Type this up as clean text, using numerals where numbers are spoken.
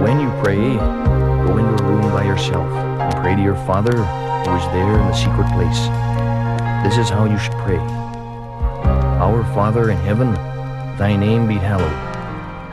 when you pray, go into a room by yourself and pray to your Father who is there in the secret place. This is how you should pray. Our Father in heaven, thy name be hallowed.